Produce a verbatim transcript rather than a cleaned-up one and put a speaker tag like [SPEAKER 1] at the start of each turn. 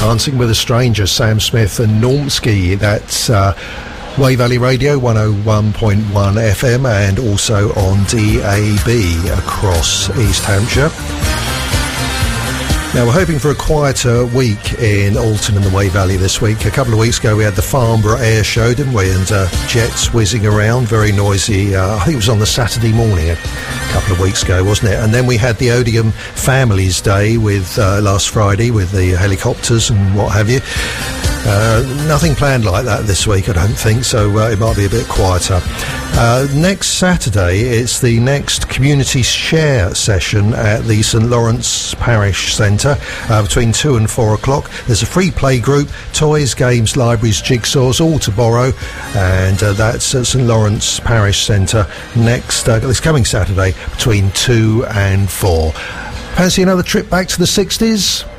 [SPEAKER 1] Dancing with a Stranger, Sam Smith and Normski. That's uh, Wey Valley Radio, one oh one point one F M, and also on D A B across East Hampshire. Now, we're hoping for a quieter week in Alton and the Wey Valley this week. A couple of weeks ago, we had the Farnborough Air Show, didn't we? And uh, jets whizzing around, very noisy. Uh, I think it was on the Saturday morning a couple of weeks ago, wasn't it? And then we had the Odium Families Day with uh, last Friday with the helicopters and what have you. Uh, nothing planned like that this week, I don't think, so uh, it might be a bit quieter. Uh, next Saturday, it's the next community share session at the St Lawrence Parish Centre uh, between two and four o'clock. There's a free play group, toys, games, libraries, jigsaws, all to borrow, and uh, that's at St Lawrence Parish Centre next, uh, this coming Saturday between two and four. Fancy another trip back to the sixties?